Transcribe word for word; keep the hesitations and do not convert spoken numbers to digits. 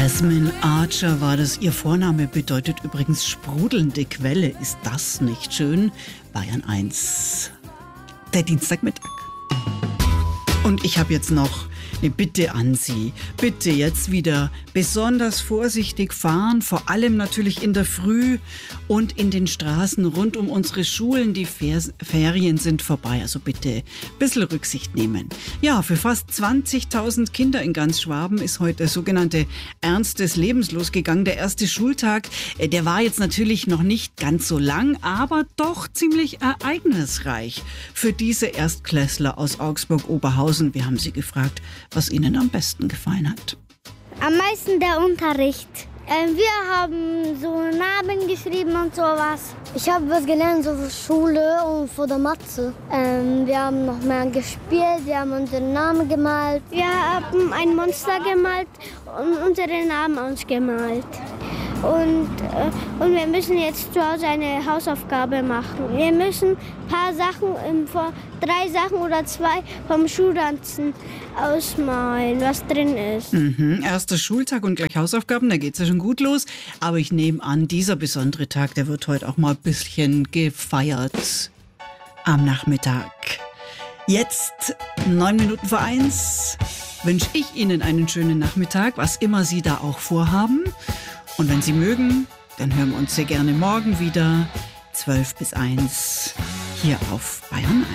Jasmine Archer war das. Ihr Vorname bedeutet übrigens sprudelnde Quelle. Ist das nicht schön? Bayern eins. Der Dienstagmittag. Und ich habe jetzt noch eine Bitte an Sie. Bitte jetzt wieder besonders vorsichtig fahren, vor allem natürlich in der Früh und in den Straßen rund um unsere Schulen. Die Fer- Ferien sind vorbei, also bitte ein bisschen Rücksicht nehmen. Ja, für fast zwanzigtausend Kinder in ganz Schwaben ist heute der sogenannte Ernst des Lebens losgegangen. Der erste Schultag, der war jetzt natürlich noch nicht ganz so lang, aber doch ziemlich ereignisreich für diese Erstklässler aus Augsburg-Oberhausen. Wir haben sie gefragt, was ihnen am besten gefallen hat. Am meisten der Unterricht. Ähm, wir haben so Namen geschrieben und sowas. Ich habe was gelernt, so für Schule und vor der Mathe. Ähm, wir haben noch mehr gespielt, wir haben unseren Namen gemalt. Wir haben ein Monster gemalt und unseren Namen ausgemalt. Und, äh, und wir müssen jetzt zu Hause eine Hausaufgabe machen. Wir müssen ein paar Sachen, ähm, vor, drei Sachen oder zwei vom Schulranzen ausmalen, was drin ist. Mhm, erster Schultag und gleich Hausaufgaben, da geht's ja schon gut los. Aber ich nehme an, dieser besondere Tag, der wird heute auch mal ein bisschen gefeiert am Nachmittag. Jetzt neun Minuten vor eins wünsche ich Ihnen einen schönen Nachmittag, was immer Sie da auch vorhaben. Und wenn Sie mögen, dann hören wir uns sehr gerne morgen wieder, zwölf bis eins, hier auf Bayern eins.